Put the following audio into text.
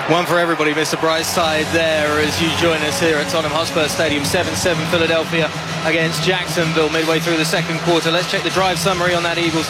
One for everybody, Mr. Brightside there as you join us here at Tottenham Hotspur Stadium. 7-7 Philadelphia against Jacksonville midway through the second quarter. Let's check the drive summary on that Eagles